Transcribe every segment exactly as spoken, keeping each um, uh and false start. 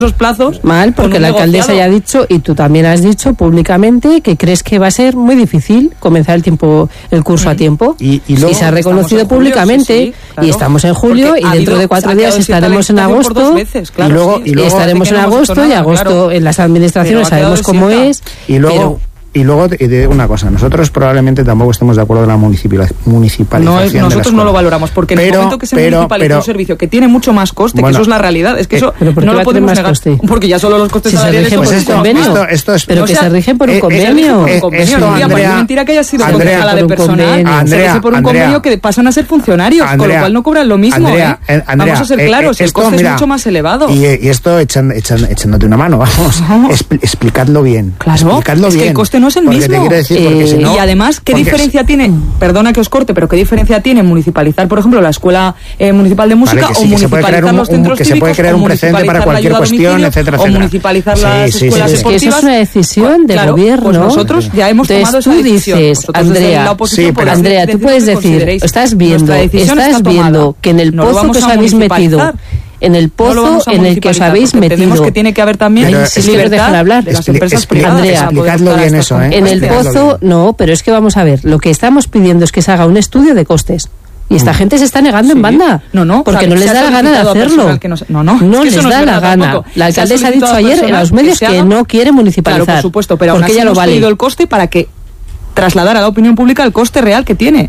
esos plazos. Mal, porque la alcaldesa ya ha dicho, y tú también has dicho públicamente, que crees que va a ser muy difícil comenzar el tiempo el curso mm. a tiempo. Y, y, luego, y se ha reconocido públicamente, julio, sí, sí, claro. Y estamos en julio, porque y dentro de cuatro días estaremos en agosto, veces, claro, y luego, sí, y luego estaremos en agosto, nada, y agosto claro. En las administraciones sabemos cómo es. Y luego... Pero, Y luego te digo una cosa, nosotros probablemente tampoco estemos de acuerdo en la municipalización no es, de nosotros no lo valoramos, porque en pero, el momento que se pero, municipaliza pero, un servicio que tiene mucho más coste, bueno, que eso es la realidad, es que eso eh, no lo podemos negar, coste? Porque ya solo los costes si salariales son pues esto, esto, esto es, pero que se rigen por un convenio. Es mentira que haya sido concejala de personal, se rige por un convenio que pasan a ser funcionarios, con lo cual no cobran lo mismo. Vamos a ser claros, el coste es mucho más elevado. Y esto echándote una mano, vamos, explicadlo bien. Claro, es que el coste no es el mismo. Decir, eh, si no, y además, ¿qué diferencia tiene? Perdona que os corte, pero ¿qué diferencia tiene municipalizar, por ejemplo, la escuela eh, municipal de música vale, sí, o municipalizar un, los centros un, que cívicos? Que se puede crear un precedente para cualquier cuestión, etcétera, etcétera. O municipalizar sí, las sí, escuelas sí, deportivas. Es que eso es una decisión del claro, gobierno. Pues nosotros ya hemos Entonces, tomado esa decisión. Tú dices, Andrea, sí, pero Andrea, tú puedes decir, estás viendo, estás viendo que en el pozo que os habéis metido, en el pozo no en el que os habéis metido. Tenemos que tiene que haber también pero, es libertad dejan hablar. de las empresas privadas. Andrea, explicadlo bien eso, ¿eh? En el pozo, no, pero es que vamos a ver, lo que estamos pidiendo es que se haga un estudio de costes. Y esta gente se está negando sí. en banda. No, no. Porque o sea, no les da la gana de hacerlo. No, no, no, no es les no da la gana. Tampoco. La alcaldesa ha dicho ayer en los medios que, que no quiere municipalizar. Claro, por supuesto, pero aún así hemos vale. pedido el coste para que trasladar a la opinión pública el coste real que tiene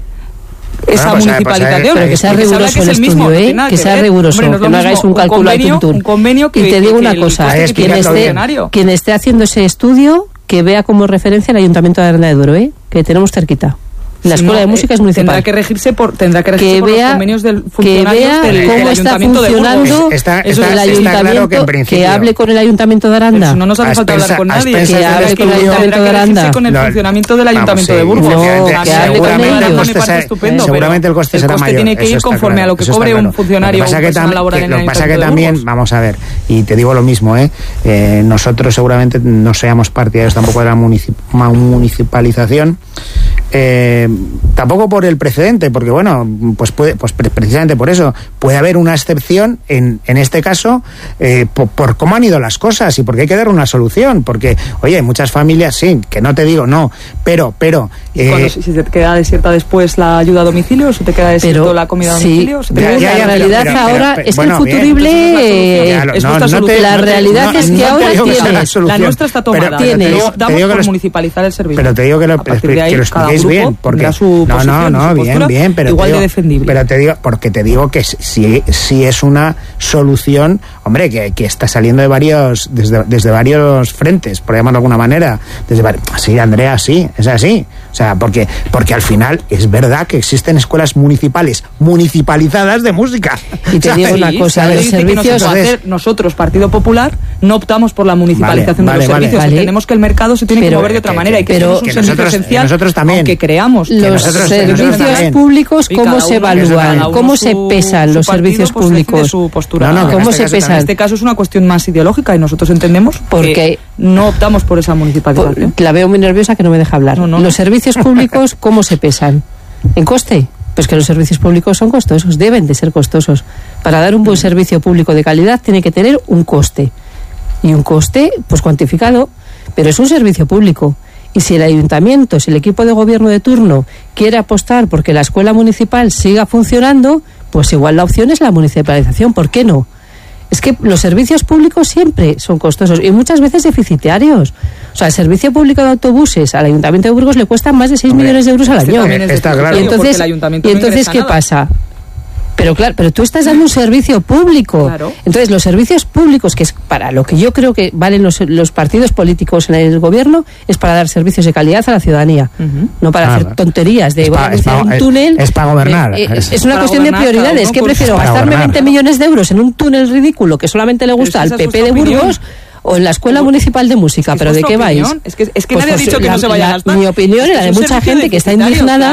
esa bueno, pues, municipalización, pero que sea riguroso el estudio, mismo, ¿eh? No que, que sea riguroso, Hombre, no que no hagáis un cálculo al tuntún. Y te que, digo que, una cosa, que quien, esté, quien esté haciendo ese estudio, que vea como referencia el Ayuntamiento de Aranda de Duero, ¿eh? Que tenemos cerquita. La escuela no, de música es municipal. Tendrá que regirse por, tendrá que regirse que por vea, los convenios del funcionarios que del, vea del cómo está funcionando de está, eso está, del ayuntamiento, está claro que, que hable con el Ayuntamiento de Aranda. Eso no nos hace falta hablar con nadie. Que hable con el Ayuntamiento de Aranda. Con el funcionamiento del Ayuntamiento de Burgos. No, que hable con ellos. Seguramente el coste será mayor. El coste tiene que ir conforme a lo que cobre un funcionario o persona laboral en el Ayuntamiento de Burgos. Lo que pasa que también, vamos a ver, y te digo lo mismo, ¿eh? Nosotros seguramente no seamos partidarios tampoco de la municipalización. Eh, tampoco por el precedente, porque bueno, pues puede, pues precisamente por eso puede haber una excepción en, en este caso eh, por, por cómo han ido las cosas y porque hay que dar una solución, porque oye, hay muchas familias, sí, que no te digo no, pero, pero eh, cuando, si te queda desierta después la ayuda a domicilio, o si te queda desierta pero, la comida a domicilio, sí, pero la realidad pero, pero, ahora pero, es bueno, que el futurible bien, es no, no te, la realidad no, es que no ahora tienes la, la nuestra está tomada, tienes, damos por los, municipalizar el servicio, pero te digo que lo, que lo expliquéis bien, porque su no, no, no, bien, bien, pero igual te digo, de defendible. Pero te digo, porque te digo que si, si es una solución, hombre, que, que está saliendo de varios, desde, desde varios frentes, por llamarlo de alguna manera. Desde, sí, Andrea, sí, es así. O sea, porque, porque al final es verdad que existen escuelas municipales, municipalizadas de música. Y te digo una cosa, los servicios... Hacer, nosotros, Partido Popular, no optamos por la municipalización vale, de los vale, servicios. Vale. Entendemos que el mercado se tiene pero, que mover de otra que, manera y que pero, es un que servicio nosotros, esencial, nosotros también. aunque creamos los nosotros, servicios nosotros públicos, ¿cómo se evalúan? ¿Cómo se pesan los servicios públicos? Su postura. No, no, ¿Cómo este se pesan? En este caso es una cuestión más ideológica y nosotros entendemos porque que no optamos por esa municipalización. La veo muy nerviosa que no me deja hablar. No, no, los no. servicios públicos, ¿cómo se pesan? ¿En coste? Pues que los servicios públicos son costosos, deben de ser costosos. Para dar un buen servicio público de calidad tiene que tener un coste. Y un coste, pues cuantificado, pero es un servicio público. Y si el ayuntamiento, si el equipo de gobierno de turno quiere apostar porque la escuela municipal siga funcionando, pues igual la opción es la municipalización, ¿por qué no? Es que los servicios públicos siempre son costosos y muchas veces deficitarios. O sea, el servicio público de autobuses al Ayuntamiento de Burgos le cuesta más de seis millones de euros al año. Está claro. Y entonces, el ayuntamiento y entonces no ¿qué nada. pasa? Pero claro, pero tú estás dando un servicio público. Claro. Entonces, los servicios públicos, que es para lo que yo creo que valen los, los partidos políticos en el gobierno, es para dar servicios de calidad a la ciudadanía. Uh-huh. No para ah, hacer tonterías de pa, hacer un túnel. Es, es para gobernar. Eh, eh, es, es una cuestión de prioridades. ¿Qué prefiero? ¿Gastarme gobernar. veinte millones de euros en un túnel ridículo que solamente le gusta al P P de Burgos? O en la Escuela Municipal de Música, pero ¿de qué vais? Es que, es que pues nadie ha dicho que la, no se vaya la, a gastar. Mi opinión y la de mucha gente que está indignada, claro,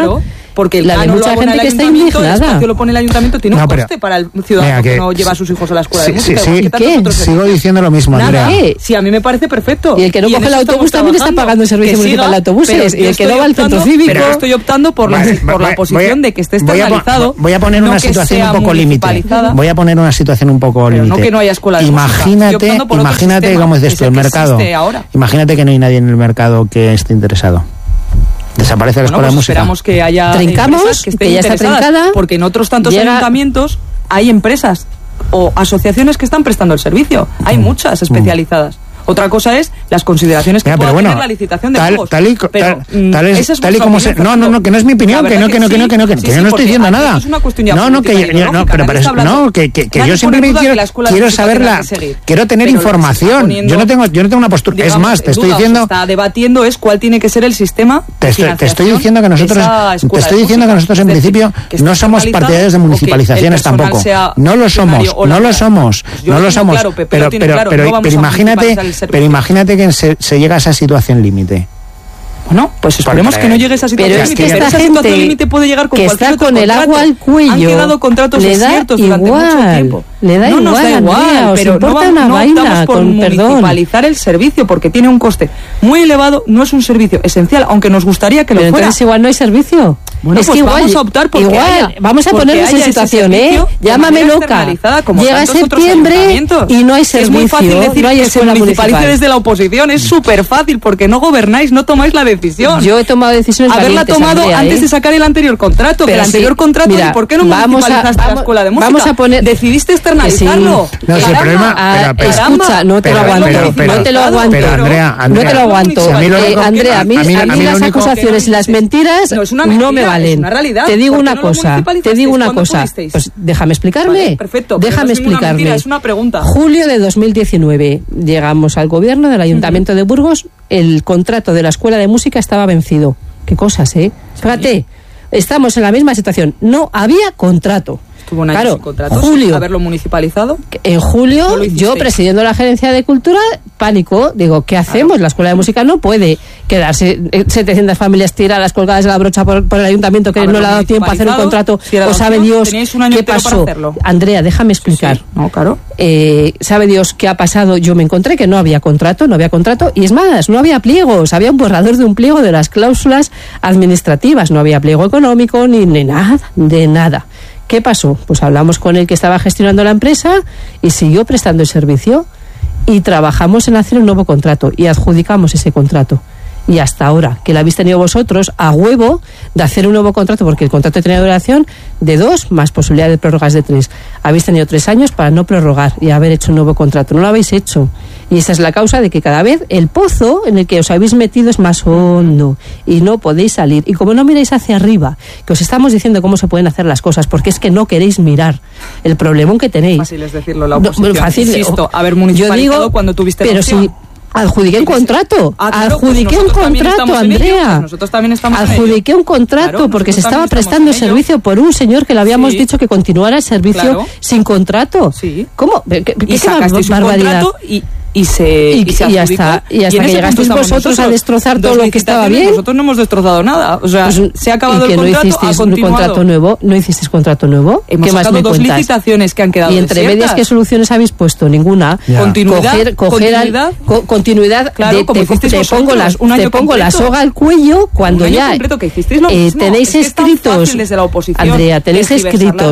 porque la de mucha gente que está indignada. El espacio lo pone el ayuntamiento, tiene no, un coste para el ciudadano que, que no lleva a sus hijos a la escuela sí, de música. Sí, sí, ¿qué? Sigo diciendo lo mismo, Andrea. Nada, sí, a mí me parece perfecto. Y el que no coge el autobús también está pagando el servicio municipal de autobuses, y el que no va al centro cívico. Pero estoy optando por la posición de que esté externalizado. Voy a poner una situación un poco límite. Voy a poner una situación un poco límite. No que no haya escuela de Imagínate, imagínate cómo dices tú, el mercado. Imagínate que no hay nadie en el mercado que esté interesado. Desaparece la bueno, escuela pues de música. Esperamos que haya Trincamos, que, estén que ya está trincada, porque en otros tantos llega... ayuntamientos hay empresas o asociaciones que están prestando el servicio. Hay mm. muchas especializadas. Mm. Otra cosa es las consideraciones que ya, pueda bueno, tener la licitación de tal, juegos. Tal y, pero, tal, tal, es, es tal y como se... No, no, no, que no es mi opinión, que no, que no, que no, que no, que, sí, que sí, yo no estoy diciendo nada. Es una cuestión ya no, no, que yo, no, pero, pero no, que, que, que yo simplemente quiero, quiero saberla, quiero tener pero información. Poniendo, yo no tengo, yo no tengo una postura. Digamos, es más, te estoy diciendo. Está debatiendo es cuál tiene que ser el sistema. Te estoy, te estoy diciendo que nosotros, te estoy diciendo que nosotros en principio no somos partidarios de municipalizaciones tampoco. No lo somos, no lo somos, no lo somos. Pero, pero, pero, imagínate, pero imagínate que se llega a esa situación límite. Bueno, pues esperemos que no llegue a esa situación límite. Pero es que esta esa situación límite puede llegar con que cualquier está con otro el contrato. agua al cuello. Han quedado contratos le da desiertos igual, durante mucho tiempo. Le da no igual, nos da igual, Andrea, pero importa no, una no vaina, optamos por con municipalizar perdón. el servicio porque tiene un coste muy elevado, no es un servicio esencial, aunque nos gustaría que lo pero fuera. Entonces igual no hay servicio. Bueno, es pues que igual, vamos a optar por igual, haya, vamos a ponernos en situación, ¿eh? Llámame loca. Llega septiembre y no hay servicio. Es muy fácil decir no hay que se municipalice desde la oposición, es súper fácil porque no gobernáis, no tomáis la decisión. Yo he tomado decisiones haberla valientes, tomado Andrea, antes ¿eh? de sacar el anterior contrato, pero que el anterior sí, contrato, mira, ¿y por qué no municipalizaste la escuela de música? Vamos a poner, decidiste externalizarlo. Sí. No, sí, el problema, ah, pero, escucha, no te pero, lo aguanto, pero, pero, no te lo aguanto, pero, Andrea, Andrea, no te lo aguanto. Si a mí lo eh, Andrea, a mí, a mí, a mí las acusaciones y las mentiras no, es una mentira, no me valen. Es una realidad. Te digo una cosa, te digo una cosa. Pues déjame explicarme. Vale, perfecto. Déjame no es explicarme. Mentira, es una pregunta. Julio de dos mil diecinueve llegamos al gobierno del Ayuntamiento uh-huh. de Burgos. El contrato de la escuela de música estaba vencido. Qué cosas, ¿eh? Fíjate, sí. Estamos en la misma situación. No había contrato. Estuvo un año claro, sin contratos, julio, haberlo municipalizado. En julio, yo presidiendo la gerencia de cultura, pánico, digo, ¿qué hacemos? Claro. La escuela de música no puede quedarse setecientas familias tiradas, colgadas de la brocha por, por el ayuntamiento que no le ha dado tiempo a hacer un contrato, si o sabe Dios qué pasó. Andrea, déjame explicar. Sí, sí. No, claro. Eh, sabe Dios qué ha pasado. Yo me encontré que no había contrato, no había contrato, y es más, no había pliegos, había un borrador de un pliego de las cláusulas administrativas, no había pliego económico ni, ni nada, de nada. ¿Qué pasó? Pues hablamos con el que estaba gestionando la empresa y siguió prestando el servicio y trabajamos en hacer un nuevo contrato y adjudicamos ese contrato. Y hasta ahora, que la habéis tenido vosotros a huevo de hacer un nuevo contrato, porque el contrato tenía duración de dos más posibilidad de prórrogas de tres. Habéis tenido tres años para no prorrogar y haber hecho un nuevo contrato. No lo habéis hecho. Y esa es la causa de que cada vez el pozo en el que os habéis metido es más hondo y no podéis salir. Y como no miráis hacia arriba, que os estamos diciendo cómo se pueden hacer las cosas, porque es que no queréis mirar el problemón que tenéis. Fácil es decirlo, la oposición. No, fácil, Insisto, haber municipalizado yo digo, cuando tuviste pero si adjudiqué un contrato, ah, claro, adjudiqué pues un contrato, Andrea. Pues nosotros también estamos adjudiqué un contrato claro, porque se estaba prestando servicio por un señor que le habíamos sí. dicho que continuara el servicio claro. sin contrato. Sí. ¿Cómo? ¿Qué, qué, y sacasteis un contrato y y se y, y, se y hasta y hasta y que llegasteis vosotros nosotros, a destrozar todo lo que estaba bien. Nosotros no hemos destrozado nada, o sea, pues, se ha acabado el contrato, no hicisteis ha un contrato nuevo, no hicisteis contrato nuevo. Hemos ¿Qué más me dos cuentas? licitaciones que han quedado y entre desiertas. medias, ¿qué soluciones habéis puesto? Ninguna. Ya. Continuidad, coger, coger continuidad, al, co, continuidad claro, de, como te, te vosotros, pongo las un año te pongo completo. la soga al cuello cuando un año ya completo que hicisteis lo eh, mismo. tenéis es que escritos, es desde la oposición, Andrea, tenéis escritos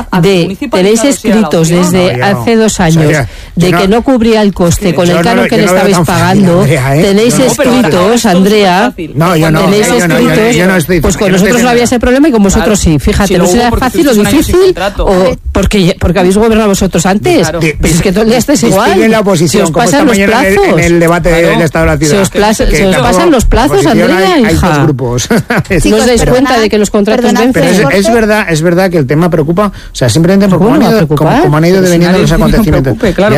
de tenéis escritos desde hace dos años de que no cubría el coste con el canon que le estabais pagando. Andrea, ¿eh? Tenéis no, escritos, no, Andrea. No, yo no. Tenéis yo escritos. No, yo, yo no estoy, pues con yo nosotros no, no había ese problema y con vosotros claro. sí. Fíjate, si no será fácil o difícil o porque porque habéis gobernado vosotros antes. Claro. Pues es que todo ya estáis igual. Estoy en la oposición. Se os pasan los plazos. En el debate claro. del Estado de la Ciudad. Se os, plaza, se os pasan los plazos, Andrea, hija. Hay dos grupos. ¿No os dais cuenta de que los contratos vencen? Es verdad, es verdad que el tema preocupa. O sea, simplemente como han ido deveniendo los acontecimientos. Ya,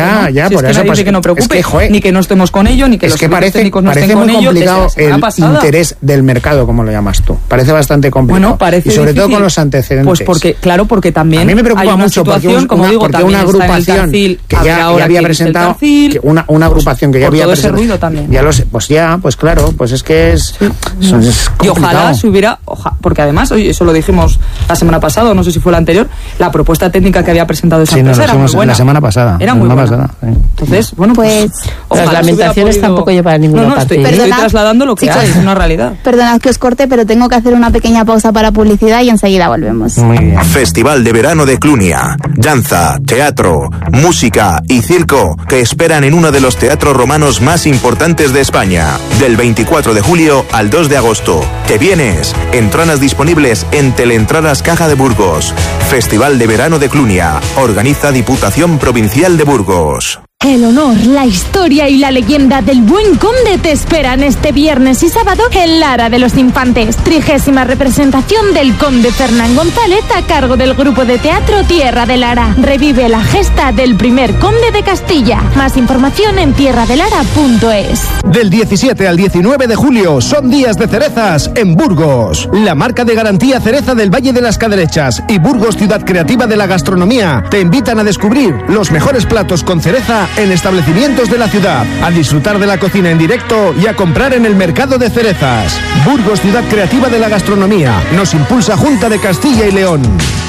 Ya, ¿no? ya, si por es eso. Que pues, dice que no preocupe, es que, joder, ni que no estemos con ello, ni que es los que parece, técnicos no parece estén muy con ello. complicado el pasada. interés del mercado, como lo llamas tú. Parece bastante complicado. Bueno, parece y sobre difícil, todo con los antecedentes. Pues porque, claro, porque también a mí me preocupa hay una mucho situación, porque, un, como una, digo, porque una agrupación Tarcil, que ya, ya había presentado, que una, una agrupación que ya había todo presentado. Ese ruido también. Ya lo sé, pues ya, pues claro, pues es que es, sí. es, es y ojalá se hubiera, oja, porque además, oye, eso lo dijimos la semana pasada, no sé si fue la anterior, la propuesta técnica que había presentado esa sí, empresa era muy buena. La semana pasada. Era muy buena. Pasada, sí. Entonces, bueno, pues, pues las lamentaciones podido... tampoco llevan a ninguna no, no, parte. Estoy, estoy trasladando lo que chicos, hay, es una realidad. Perdonad que os corte, pero tengo que hacer una pequeña pausa para publicidad y enseguida volvemos. Muy bien. Festival de verano de Clunia. Danza, teatro, música y circo que esperan en uno de los teatros romanos más importantes de España. Del veinticuatro de julio al dos de agosto. ¿Te vienes? Entradas disponibles en Teleentradas Caja de Burgos. Festival de verano de Clunia. Organiza Diputación Provincial de Burgos. El honor, la historia y la leyenda del Buen Conde te esperan este viernes y sábado en Lara de los Infantes. Trigésima representación del Conde Fernán González a cargo del grupo de teatro Tierra de Lara. Revive la gesta del primer conde de Castilla. Más información en tierra de lara punto es. Del diecisiete al diecinueve de julio son días de cerezas en Burgos. La marca de garantía Cereza del Valle de las Caderechas y Burgos Ciudad Creativa de la Gastronomía te invitan a descubrir los mejores platos con cereza en establecimientos de la ciudad, a disfrutar de la cocina en directo y a comprar en el mercado de cerezas. Burgos Ciudad Creativa de la Gastronomía. Nos impulsa Junta de Castilla y León.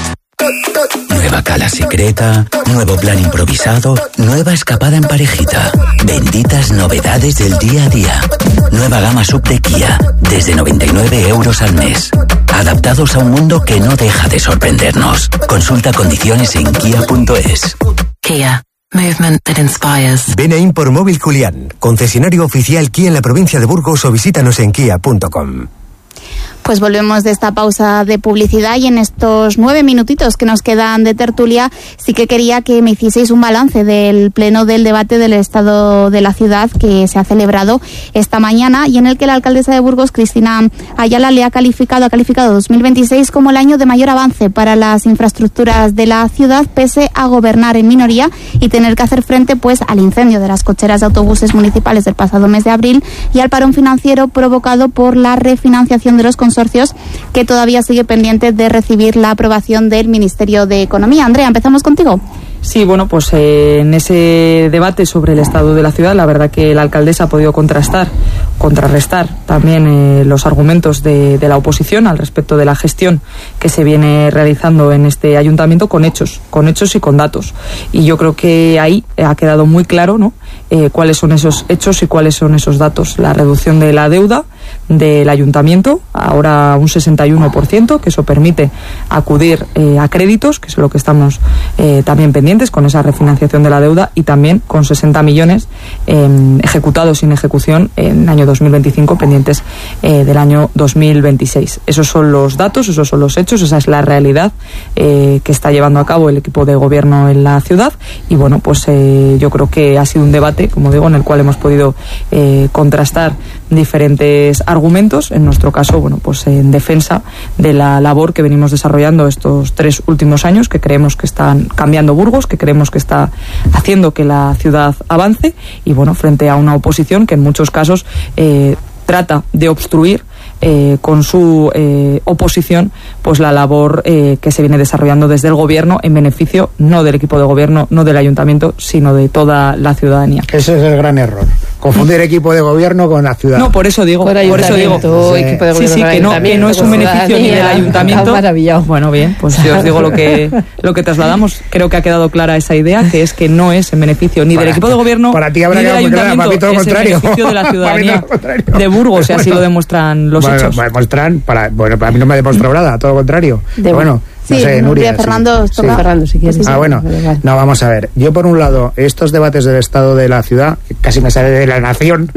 Nueva cala secreta, nuevo plan improvisado, nueva escapada en parejita. Benditas novedades del día a día. Nueva gama sub de Kia, desde noventa y nueve euros al mes. Adaptados a un mundo que no deja de sorprendernos. Consulta condiciones en kia punto es. Kia. Movement that inspires. Ven a Import Móvil Julián, concesionario oficial Kia en la provincia de Burgos, o visítanos en kia punto com. Pues volvemos de esta pausa de publicidad y en estos nueve minutitos que nos quedan de tertulia sí que quería que me hicieseis un balance del pleno del debate del estado de la ciudad que se ha celebrado esta mañana y en el que la alcaldesa de Burgos, Cristina Ayala, le ha calificado, ha calificado dos mil veintiséis como el año de mayor avance para las infraestructuras de la ciudad, pese a gobernar en minoría y tener que hacer frente pues al incendio de las cocheras de autobuses municipales del pasado mes de abril y al parón financiero provocado por la refinanciación de los consorcios que todavía sigue pendiente de recibir la aprobación del Ministerio de Economía. Andrea, empezamos contigo. Sí, bueno, pues eh, en ese debate sobre el estado de la ciudad, la verdad que la alcaldesa ha podido contrastar, contrarrestar también eh, los argumentos de, de la oposición al respecto de la gestión que se viene realizando en este ayuntamiento con hechos, con hechos y con datos. Y yo creo que ahí ha quedado muy claro, ¿no?, eh, cuáles son esos hechos y cuáles son esos datos. La reducción de la deuda del ayuntamiento, ahora un sesenta y uno por ciento, que eso permite acudir eh, a créditos, que es lo que estamos eh, también pendientes con esa refinanciación de la deuda, y también con sesenta millones eh, ejecutados sin ejecución en el año dos mil veinticinco, pendientes eh, del año dos mil veintiséis. Esos son los datos, esos son los hechos, esa es la realidad eh, que está llevando a cabo el equipo de gobierno en la ciudad. Y bueno, pues eh, yo creo que ha sido un debate, como digo, en el cual hemos podido eh, contrastar diferentes argumentos, en nuestro caso, bueno, pues en defensa de la labor que venimos desarrollando estos tres últimos años, que creemos que están cambiando Burgos, que creemos que está haciendo que la ciudad avance, y bueno, frente a una oposición que en muchos casos eh, trata de obstruir Eh, con su eh, oposición pues la labor eh, que se viene desarrollando desde el gobierno en beneficio no del equipo de gobierno, no del ayuntamiento, sino de toda la ciudadanía. Ese es el gran error, confundir equipo de gobierno con la ciudad. No, por eso digo, por, por eso digo sí, equipo de sí, sí, que no, que no es un beneficio ni del ayuntamiento. Bueno, bien, pues yo os digo lo que lo que trasladamos. Creo que ha quedado clara esa idea, que es que no es en beneficio ni para, del equipo de gobierno para ti habrá ni del ayuntamiento, para mí todo es en beneficio de la ciudadanía de Burgos, y así lo demuestran los bueno, hechos. Demuestran, para, bueno, para mí no me ha demostrado nada, todo lo contrario. De bueno, sí, no sé, Nuria. Fernando, sí. Sí. Fernando, si quieres. Ah, bueno, no, vamos a ver. Yo, por un lado, estos debates del estado de la ciudad, que casi me sale de la nación,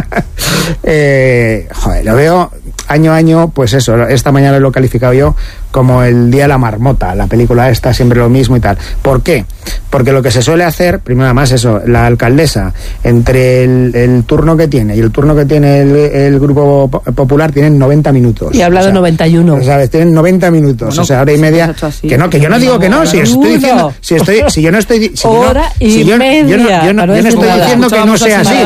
eh, joder, lo veo año a año, pues eso, esta mañana lo he calificado yo como el Día de la Marmota, la película esta, siempre lo mismo y tal. ¿Por qué? Porque lo que se suele hacer, primero además eso, la alcaldesa, entre el, el turno que tiene y el turno que tiene el, el Grupo Popular, tienen noventa minutos. Y ha hablado o sea, noventa y uno. ¿Sabes? Tienen noventa minutos, bueno, o sea, hora y media. Que no, que yo no digo que no, si estoy diciendo, si estoy, si yo no estoy, si hora yo, y si yo, media. Yo no, yo no, yo no estoy diciendo que no sea así.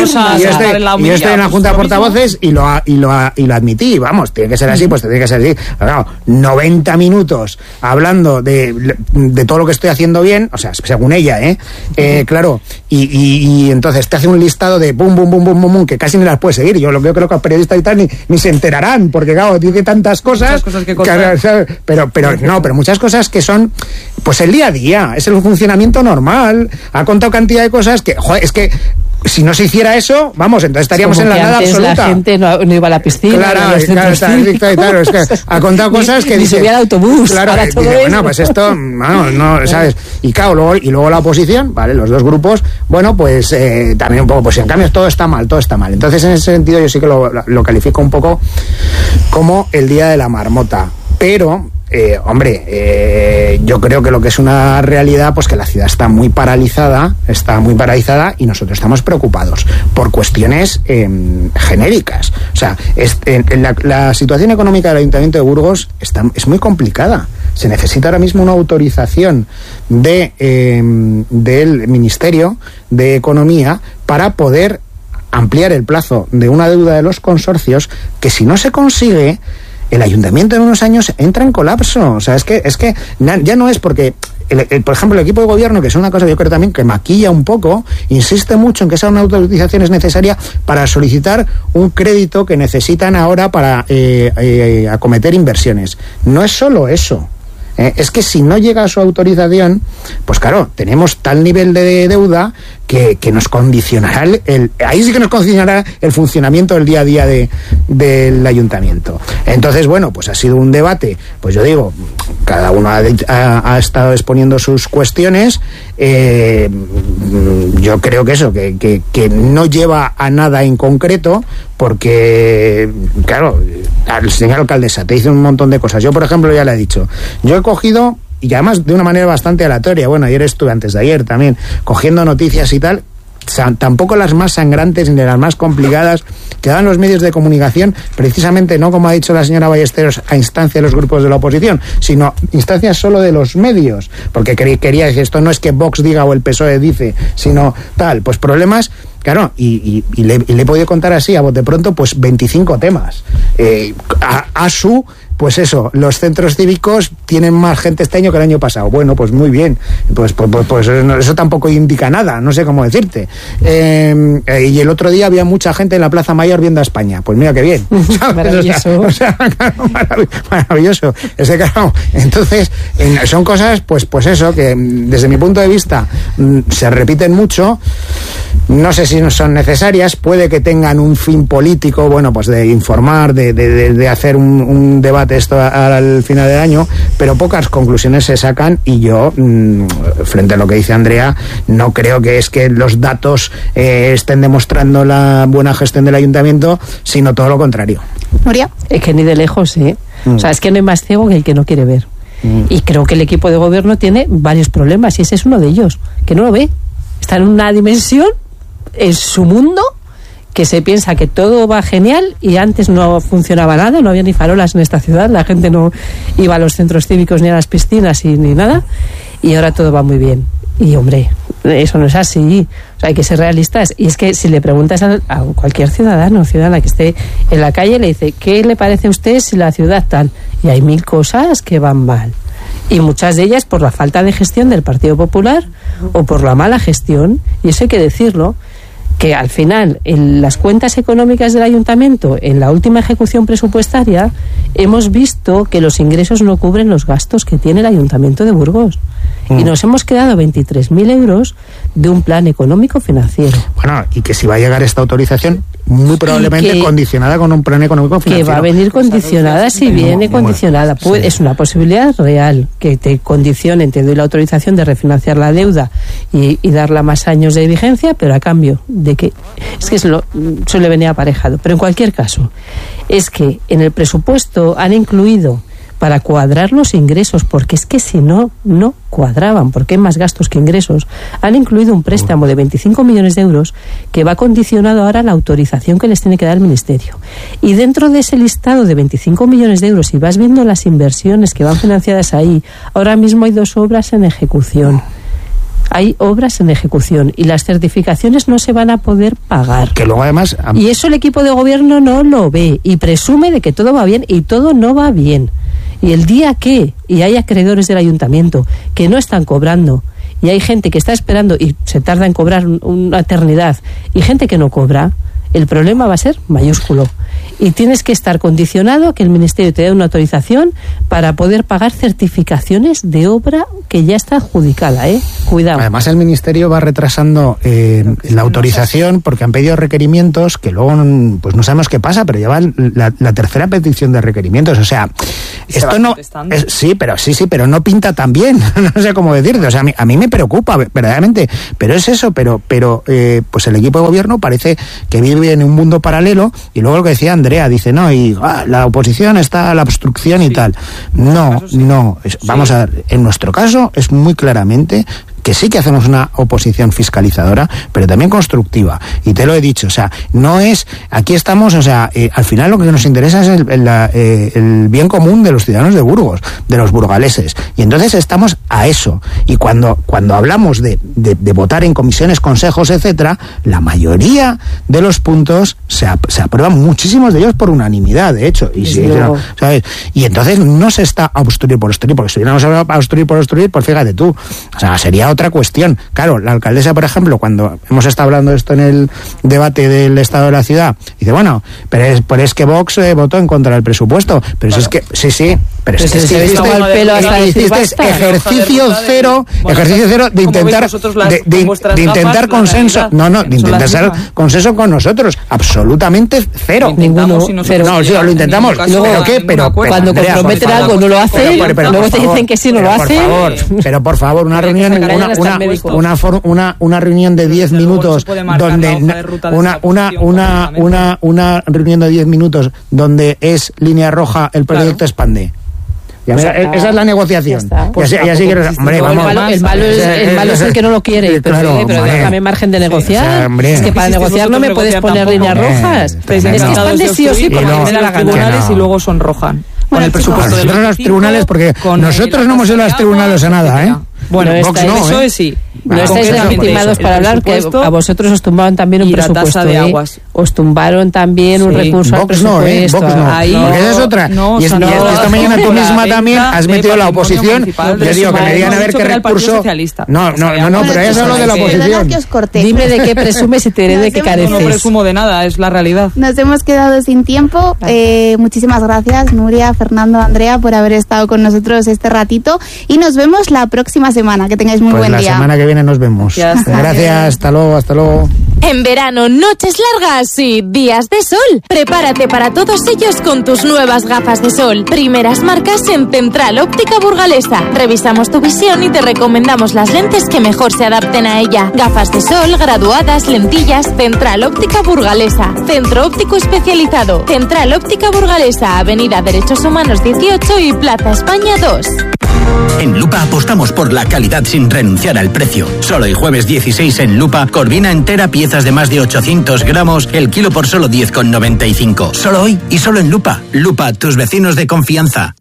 Yo estoy en la Junta de Portavoces y lo, y lo, y lo admití, vamos, tiene que ser así, pues tiene que ser así. Claro, noventa minutos hablando de, de todo lo que estoy haciendo bien, o sea, según ella, ¿eh? eh claro, y, y, y entonces te hace un listado de bum, bum, bum, bum, bum, bum, que casi ni las puedes seguir. Yo lo que yo creo que los periodistas y tal ni, ni se enterarán, porque claro, tiene tantas cosas, cosas que que, pero, pero no, pero muchas cosas que son, pues el día a día, es el funcionamiento normal. Ha contado cantidad de cosas que, joder, es que si no se hiciera eso, vamos, entonces estaríamos en la nada absoluta. La gente no, no iba a la piscina. Claro, no claro, está, claro, es que ha contado cosas que ni dice, subía al autobús. Claro, para dice, todo bueno, eso. pues esto, no, no, ¿sabes? Y claro, luego, y luego la oposición, vale, los dos grupos, bueno, pues eh, también un poco, pues en cambio todo está mal, todo está mal. Entonces, en ese sentido, yo sí que lo, lo califico un poco como el Día de la Marmota. Pero, eh, hombre, eh, yo creo que lo que es una realidad, pues que la ciudad está muy paralizada, está muy paralizada y nosotros estamos preocupados por cuestiones eh, genéricas. O sea, es, en, en la, la situación económica del Ayuntamiento de Burgos está, es muy complicada. Se necesita ahora mismo una autorización de, eh, del Ministerio de Economía para poder ampliar el plazo de una deuda de los consorcios que, si no se consigue, el ayuntamiento en unos años entra en colapso. O sea, es que es que ya no es porque, el, el, por ejemplo, el equipo de gobierno, que es una cosa que yo creo también que maquilla un poco, insiste mucho en que esa autorización es necesaria para solicitar un crédito que necesitan ahora para eh, eh, acometer inversiones. No es solo eso. Eh, es que si no llega a su autorización, pues claro, tenemos tal nivel de deuda que, que nos condicionará el, el, ahí sí que nos condicionará el funcionamiento del día a día de, del ayuntamiento. Entonces, bueno, pues ha sido un debate, pues yo digo, cada uno ha, ha, ha estado exponiendo sus cuestiones. Eh, yo creo que eso, que, que, que no lleva a nada en concreto, porque, claro, al señor alcaldesa te dice un montón de cosas. Yo, por ejemplo, ya le he dicho, yo he cogido, y además de una manera bastante aleatoria, bueno, ayer estuve, antes de ayer también, cogiendo noticias y tal, tampoco las más sangrantes ni las más complicadas que dan los medios de comunicación, precisamente no como ha dicho la señora Ballesteros a instancia de los grupos de la oposición, sino instancias solo de los medios, porque quería decir, esto no es que Vox diga o el P S O E dice, sino tal, pues problemas. Claro, y, y, y, le, y le he podido contar así a bote pronto pues veinticinco temas. Eh, a, a su, pues eso, los centros cívicos tienen más gente este año que el año pasado. Bueno, pues muy bien, pues, pues, pues, pues eso tampoco indica nada, no sé cómo decirte. Eh, eh, y el otro día había mucha gente en la Plaza Mayor viendo a España. Pues mira qué bien. ¿Sabes? Maravilloso. O sea, o sea, claro, marav- maravilloso. Ese, claro, entonces, en, son cosas, pues, pues eso, que desde mi punto de vista se repiten mucho. No sé si no son necesarias, puede que tengan un fin político, bueno, pues de informar, de, de, de hacer un, un debate esto al final del año, pero pocas conclusiones se sacan y yo, mmm, frente a lo que dice Andrea, no creo que es que los datos eh, estén demostrando la buena gestión del ayuntamiento, sino todo lo contrario. Nuria. Es que ni de lejos, ¿eh? Mm. O sea, es que no hay más ciego que el que no quiere ver. Mm. Y creo que el equipo de gobierno tiene varios problemas y ese es uno de ellos, que no lo ve. Está en una dimensión, en su mundo, que se piensa que todo va genial y antes no funcionaba nada, no había ni farolas en esta ciudad, la gente no iba a los centros cívicos ni a las piscinas y, ni nada, y ahora todo va muy bien. Y hombre, eso no es así, o sea, hay que ser realistas. Y es que si le preguntas a, a cualquier ciudadano o ciudadana que esté en la calle, le dice, ¿qué le parece a usted si la ciudad tal? Y hay mil cosas que van mal. Y muchas de ellas por la falta de gestión del Partido Popular o por la mala gestión, y eso hay que decirlo, que al final en las cuentas económicas del ayuntamiento, en la última ejecución presupuestaria, hemos visto que los ingresos no cubren los gastos que tiene el ayuntamiento de Burgos. Mm. Y nos hemos quedado veintitrés mil euros de un plan económico financiero. Bueno, y que si va a llegar esta autorización, muy probablemente que, condicionada con un plan económico financiero. Que va a venir condicionada, si viene no, condicionada. Bueno, Puede, sí. Es una posibilidad real que te condicionen, te doy la autorización de refinanciar la deuda y, y darla más años de vigencia, pero a cambio de que, es que es lo, suele venir aparejado. Pero en cualquier caso, es que en el presupuesto han incluido para cuadrar los ingresos, porque es que si no, no cuadraban, porque hay más gastos que ingresos. Han incluido un préstamo de veinticinco millones de euros que va condicionado ahora a la autorización que les tiene que dar el Ministerio. Y dentro de ese listado de veinticinco millones de euros, si vas viendo las inversiones que van financiadas ahí, ahora mismo hay dos obras en ejecución. Hay obras en ejecución y las certificaciones no se van a poder pagar. Que luego además... Y eso el equipo de gobierno no lo ve y presume de que todo va bien y todo no va bien. Y el día que, y hay acreedores del ayuntamiento que no están cobrando, y hay gente que está esperando y se tarda en cobrar una eternidad, y gente que no cobra, el problema va a ser mayúsculo. Y tienes que estar condicionado a que el Ministerio te dé una autorización para poder pagar certificaciones de obra que ya está adjudicada, ¿eh? Cuidado. Además, el Ministerio va retrasando eh, la autorización porque han pedido requerimientos que luego pues no sabemos qué pasa, pero lleva la, la tercera petición de requerimientos. O sea, esto no... Es, sí, pero sí, sí, pero no pinta tan bien. No sé cómo decirte. O sea, a mí, a mí me preocupa, verdaderamente. Pero es eso, pero, pero eh, pues el equipo de gobierno parece que vive en un mundo paralelo y luego lo que decía Andrea, dice, no, y ah, la oposición está a la obstrucción y sí. tal. No, sí. no. Es, vamos sí. a ver, en nuestro caso es muy claramente que sí que hacemos una oposición fiscalizadora, pero también constructiva. Y te lo he dicho, o sea, no es... Aquí estamos, o sea, eh, al final lo que nos interesa es el, el, eh, el bien común de los ciudadanos de Burgos, de los burgaleses. Y entonces estamos a eso. Y cuando, cuando hablamos de, de, de votar en comisiones, consejos, etcétera, la mayoría de los puntos se, se aprueban, muchísimos de ellos por unanimidad, de hecho. Y, sí, no, ¿sabes? Y entonces no se está a obstruir por obstruir, porque si hubiéramos a obstruir por obstruir, pues fíjate tú, o sea, sería otra cuestión. Claro, la alcaldesa, por ejemplo, cuando hemos estado hablando de esto en el debate del estado de la ciudad, dice, bueno, pero es, pero es que Vox eh, votó en contra del presupuesto. Pero bueno, es que, sí, sí, pero es que hiciste ejercicio cero, ejercicio cero de intentar, de, de, de intentar consenso, no, no, de intentar consenso con nosotros, absolutamente cero. Ninguno, pero no, sí, lo intentamos. ¿Pero qué? Pero cuando comprometen algo no lo hacen, luego te dicen que sí no lo hacen. Por favor, pero por favor, una reunión, una, una, una, una, una reunión de diez minutos donde una, una, una, una, una reunión de diez minutos donde es línea roja el proyecto claro. expande. Pues esa, esa es la negociación. Pues y así, y así que, hombre, vamos, el, malo, el, malo es, el malo es el que no lo quiere, pero, claro, pero déjame margen de negociar. Sí, es que para negociar no me puedes poner líneas rojas. Es que están de sí o sí porque me da la gana. Y luego sonrojan. Con el presupuesto de los tribunales, porque nosotros no hemos ido a los tribunales a nada, ¿eh? Bueno, no Vox no, eso ¿eh? sí. No estáis legitimados para hablar, que a vosotros os tumbaron también un presupuesto, de aguas. ¿eh? Os tumbaron también sí. un recurso Vox al presupuesto. No, ¿eh? Vox no. Ahí, porque esa es otra. No, y, es, no, y esta mañana tú misma también has metido la oposición. Yo digo que me digan a ver qué recurso... No, no, no, no, pero eso es lo de la oposición. Dime de qué presumes y te diré de qué careces. No presumo de nada, es la realidad. Nos hemos quedado sin tiempo. Muchísimas gracias, Nuria, Fernando, Andrea, por haber estado con nosotros este ratito. Y nos vemos la próxima semana. Que tengáis muy buen día. La semana que viene nos vemos. Gracias, hasta luego, hasta luego. En verano, noches largas y días de sol. Prepárate para todos ellos con tus nuevas gafas de sol. Primeras marcas en Central Óptica Burgalesa. Revisamos tu visión y te recomendamos las lentes que mejor se adapten a ella. Gafas de sol, graduadas, lentillas. Central Óptica Burgalesa. Centro óptico especializado. Central Óptica Burgalesa. Avenida Derechos Humanos dieciocho y Plaza España dos. En Lupa apostamos por la calidad sin renunciar al precio. Solo el jueves dieciséis en Lupa, corvina entera, piezas de más de ochocientos gramos, el kilo por solo diez con noventa y cinco. Solo hoy y solo en Lupa. Lupa, tus vecinos de confianza.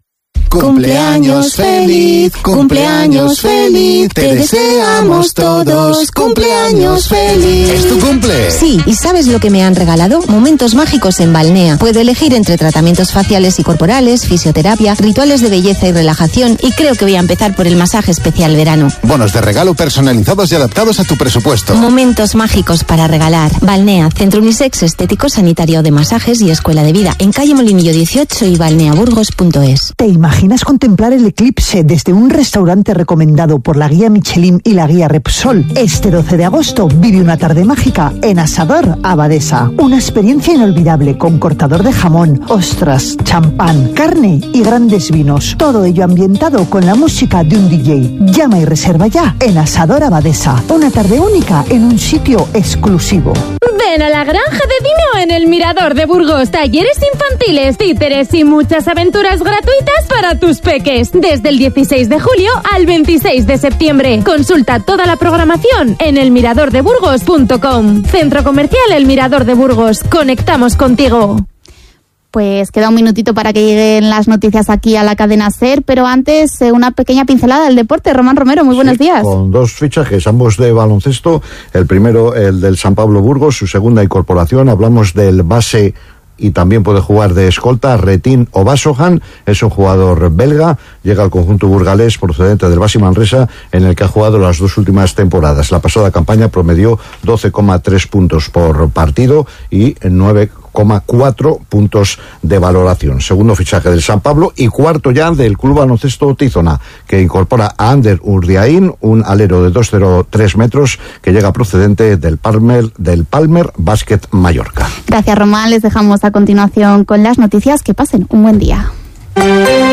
Cumpleaños feliz, cumpleaños feliz, te deseamos todos, cumpleaños feliz. ¿Es tu cumple? Sí, ¿y sabes lo que me han regalado? Momentos mágicos en Balnea. Puedo elegir entre tratamientos faciales y corporales, fisioterapia, rituales de belleza y relajación, y creo que voy a empezar por el masaje especial verano. Bonos de regalo personalizados y adaptados a tu presupuesto. Momentos mágicos para regalar. Balnea, Centro Unisex Estético Sanitario de Masajes y Escuela de Vida, en calle Molinillo dieciocho y balneaburgos punto es. ¿Te imaginas contemplar el eclipse desde un restaurante recomendado por la guía Michelin y la guía Repsol? Este doce de agosto vive una tarde mágica en Asador Abadesa. Una experiencia inolvidable con cortador de jamón, ostras, champán, carne y grandes vinos. Todo ello ambientado con la música de un D J. Llama y reserva ya en Asador Abadesa. Una tarde única en un sitio exclusivo. Ven a la Granja de Dino en el Mirador de Burgos. Talleres infantiles, títeres y muchas aventuras gratuitas para para tus peques, desde el dieciséis de julio al veintiséis de septiembre. Consulta toda la programación en el mirador de burgos punto com. Centro Comercial El Mirador de Burgos. Conectamos contigo. Pues queda un minutito para que lleguen las noticias aquí a la cadena SER, pero antes eh, una pequeña pincelada del deporte. Román Romero, muy buenos sí, días. Con dos fichajes, ambos de baloncesto. El primero, el del San Pablo Burgos, su segunda incorporación. Hablamos del base y también puede jugar de escolta, Retin Obasohan, es un jugador belga, llega al conjunto burgalés procedente del Basi Manresa, en el que ha jugado las dos últimas temporadas. La pasada campaña promedió doce coma tres puntos por partido y nueve coma cuatro puntos de valoración. Segundo fichaje del San Pablo y cuarto ya del Club Baloncesto Tizona, que incorpora a Ander Urdiain, un alero de dos coma cero tres metros que llega procedente del Palmer, del Palmer Basket Mallorca. Gracias, Román. Les dejamos a continuación con las noticias. Que pasen un buen día.